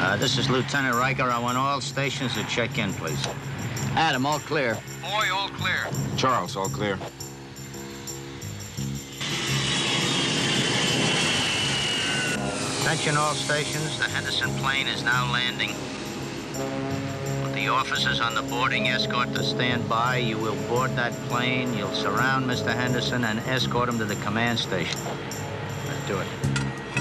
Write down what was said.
This is Lieutenant Riker. I want all stations to check in, please. Adam, all clear. Boy, all clear. Charles, all clear. Attention all stations. The Henderson plane is now landing. With the officers on the boarding escort to stand by, you will board that plane. You'll surround Mr. Henderson and escort him to the command station. Let's do it.